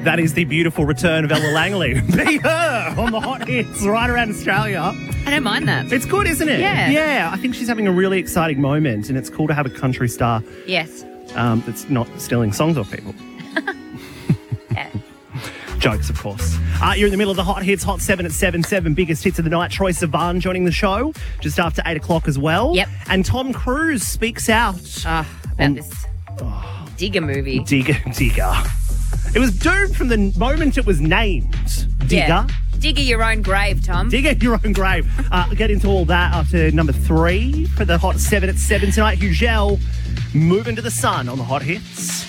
That is the beautiful return of Ella Langley. Be her on the hot hits right around Australia. I don't mind that. It's good, isn't it? Yeah. Yeah, I think she's having a really exciting moment, and it's cool to have a country star Yes. that's not stealing songs off people. Yeah. Jokes, of course. You're in the middle of the hot hits, Hot 7 at 7 biggest hits of the night. Troye Sivan joining the show just after 8 o'clock as well. Yep. And Tom Cruise speaks out. About this Digger movie. Digger. It was doomed from the moment it was named. Digger. Yeah. Digger your own grave, Tom. Digger your own grave. We'll get into all that after number 3 for the Hot 7 at 7 tonight. Hugel moving to the sun on the hot hits.